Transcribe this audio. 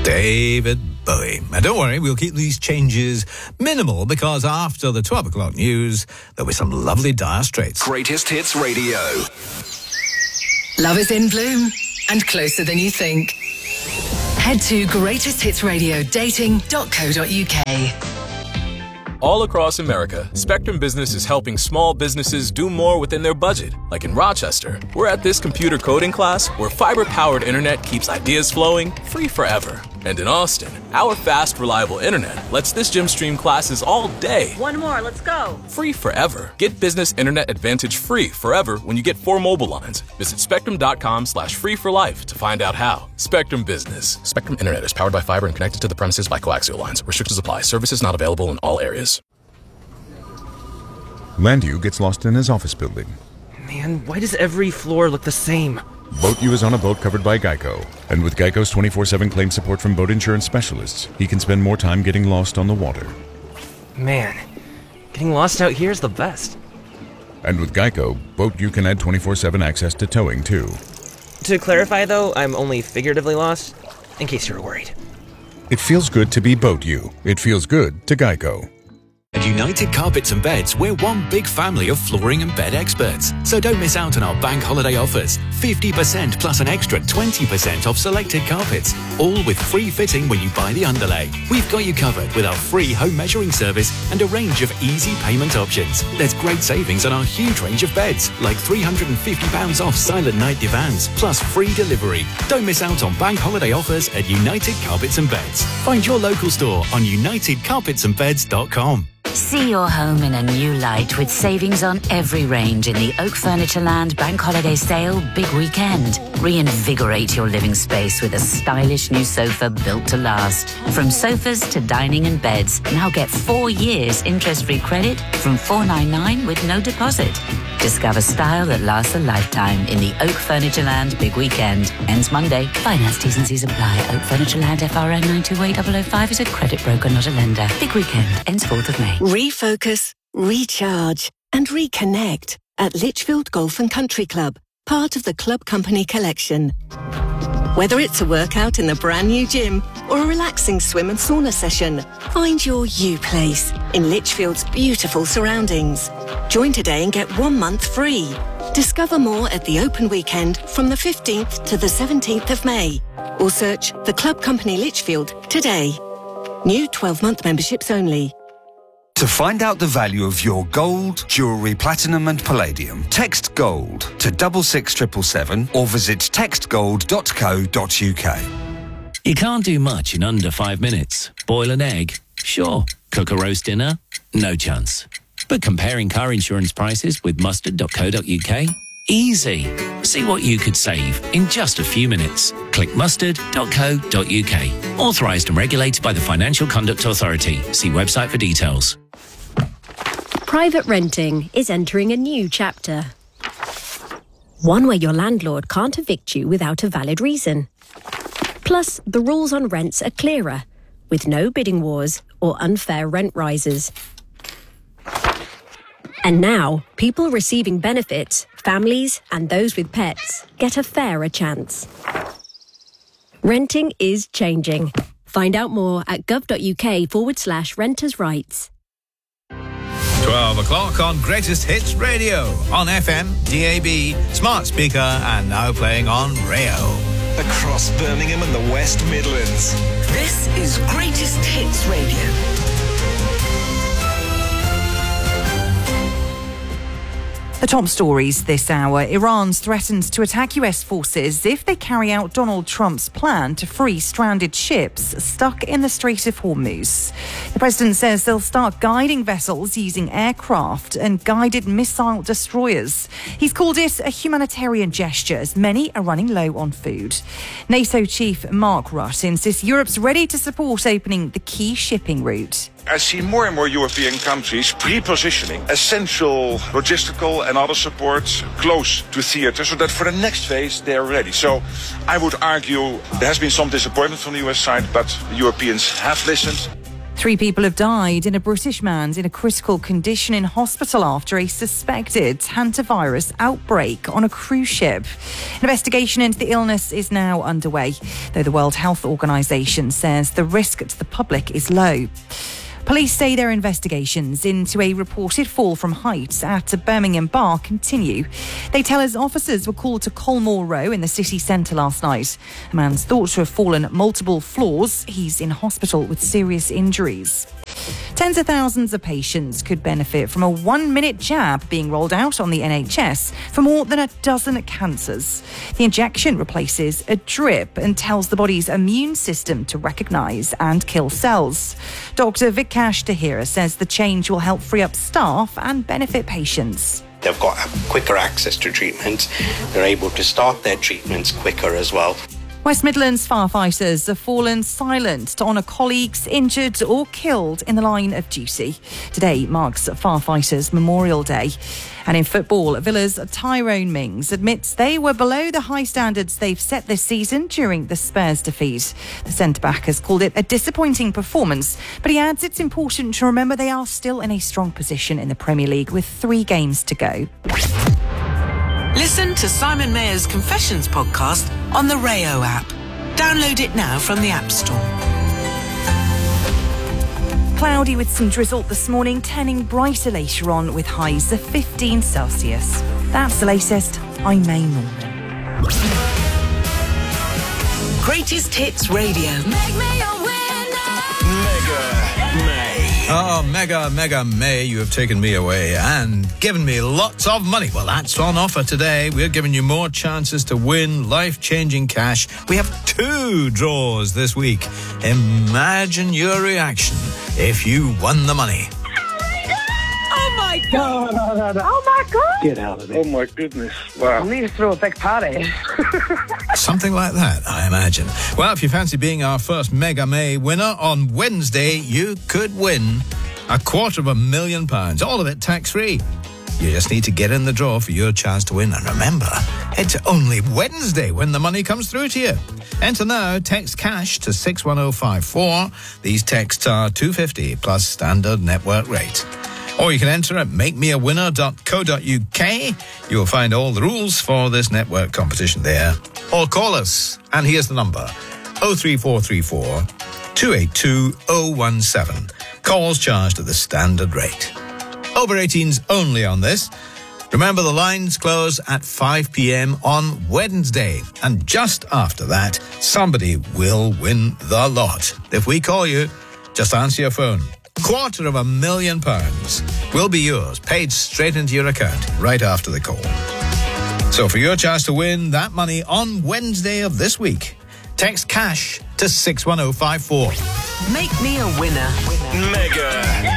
David Bowie. Now, don't worry, we'll keep these changes minimal because after the 12 o'clock news, there'll be some lovely Dire Straits. Greatest Hits Radio. Love is in bloom and closer than you think. Head to greatesthitsradiodating.co.uk. All across America, Spectrum Business is helping small businesses do more within their budget. Like in Rochester, we're at this computer coding class where fiber-powered internet keeps ideas flowing free forever. And in Austin, our fast, reliable internet lets this gym stream classes all day. One more, let's go. Free forever. Get Business Internet Advantage free forever when you get 4 mobile lines. Visit spectrum.com/free for life to find out how. Spectrum Business. Spectrum Internet is powered by fiber and connected to the premises by coaxial lines. Restrictions apply. Services not available in all areas. Landu gets lost in his office building. Man, why does every floor look the same? Boat U is on a boat covered by Geico. And with Geico's 24/7 claim support from boat insurance specialists, he can spend more time getting lost on the water. Man, getting lost out here is the best. And with Geico, Boat U can add 24/7 access to towing, too. To clarify, though, I'm only figuratively lost, in case you were worried. It feels good to be Boat U. It feels good to Geico. At United Carpets and Beds, we're one big family of flooring and bed experts. So don't miss out on our bank holiday offers. 50% plus an extra 20% off selected carpets. All with free fitting when you buy the underlay. We've got you covered with our free home measuring service and a range of easy payment options. There's great savings on our huge range of beds, like £350 off Silent Night divans, plus free delivery. Don't miss out on bank holiday offers at United Carpets and Beds. Find your local store on unitedcarpetsandbeds.com. See your home in a new light with savings on every range in the Oak Furnitureland Bank Holiday Sale Big Weekend. Reinvigorate your living space with a stylish new sofa built to last. From sofas to dining and beds, now get 4 years interest-free credit from $499 with no deposit. Discover style that lasts a lifetime in the Oak Furnitureland Big Weekend. Ends Monday. Finance T's and C's apply. Oak Furnitureland FRN 928005 is a credit broker, not a lender. Big Weekend ends 4th of May. Refocus, recharge and reconnect at Lichfield Golf and Country Club, part of the Club Company collection. Whether it's a workout in the brand new gym or a relaxing swim and sauna session, find your you place in Lichfield's beautiful surroundings. Join today and get 1 month free. Discover more at the open weekend from the 15th to the 17th of May, or search the Club Company Lichfield today. New 12-month memberships only. To find out the value of your gold, jewellery, platinum and palladium, text GOLD to 66777 or visit textgold.co.uk. You can't do much in under 5 minutes. Boil an egg? Sure. Cook a roast dinner? No chance. But comparing car insurance prices with mustard.co.uk? Easy. See what you could save in just a few minutes. Click mustard.co.uk. Authorised and regulated by the Financial Conduct Authority. See website for details. Private renting is entering a new chapter. One where your landlord can't evict you without a valid reason. Plus, the rules on rents are clearer, with no bidding wars or unfair rent rises. And now, people receiving benefits, families and those with pets, get a fairer chance. Renting is changing. Find out more at gov.uk/renters' rights. 12 o'clock on Greatest Hits Radio on FM, DAB, smart speaker, and now playing on Rayo. Across Birmingham and the West Midlands. This is Greatest Hits Radio. The top stories this hour. Iran threatens to attack US forces if they carry out Donald Trump's plan to free stranded ships stuck in the Strait of Hormuz. The president says they'll start guiding vessels using aircraft and guided missile destroyers. He's called it a humanitarian gesture as many are running low on food. NATO chief Mark Rutte insists Europe's ready to support opening the key shipping route. I see more and more European countries pre-positioning essential logistical and other support close to theatre so that for the next phase they are ready. So I would argue there has been some disappointment from the US side, but the Europeans have listened. 3 people have died and a British man's in a critical condition in hospital after a suspected hantavirus outbreak on a cruise ship. An investigation into the illness is now underway, though the World Health Organization says the risk to the public is low. Police say their investigations into a reported fall from heights at a Birmingham bar continue. They tell us officers were called to Colmore Row in the city centre last night. A man's thought to have fallen multiple floors. He's in hospital with serious injuries. Tens of thousands of patients could benefit from a 1-minute jab being rolled out on the NHS for more than a dozen cancers. The injection replaces a drip and tells the body's immune system to recognise and kill cells. Dr Vikash Tahira says the change will help free up staff and benefit patients. They've got quicker access to treatment. They're able to start their treatments quicker as well. West Midlands firefighters have fallen silent to honour colleagues injured or killed in the line of duty. Today marks Firefighters Memorial Day. And in football, Villa's Tyrone Mings admits they were below the high standards they've set this season during the Spurs defeat. The centre-back has called it a disappointing performance, but he adds it's important to remember they are still in a strong position in the Premier League with 3 games to go. Listen to Simon Mayer's Confessions podcast on the Rayo app. Download it now from the App Store. Cloudy with some drizzle this morning, turning brighter later on with highs of 15 Celsius. That's the latest. I'm May Norman. Greatest Hits Radio. Mega May. Oh, Mega May, you have taken me away and given me lots of money. Well, that's on offer today. We're giving you more chances to win life-changing cash. We have 2 draws this week. Imagine your reaction if you won the money. Oh, my God. Oh, my God. Get out of there. Oh, my goodness. Wow. I need to throw a big party. Something like that, I imagine. Well, if you fancy being our first Mega May winner, on Wednesday, you could win £250,000, all of it tax-free. You just need to get in the draw for your chance to win. And remember, it's only Wednesday when the money comes through to you. Enter now, text cash to 61054. These texts are $2.50 plus standard network rate. Or you can enter at makemeawinner.co.uk. You'll find all the rules for this network competition there. Or call us, and here's the number, 03434 282 017. Calls charged at the standard rate. Over 18s only on this. Remember, the lines close at 5 p.m. on Wednesday. And just after that, somebody will win the lot. If we call you, just answer your phone. £250,000 will be yours, paid straight into your account right after the call. So for your chance to win that money on Wednesday of this week, text cash to 61054. Make me a winner. Mega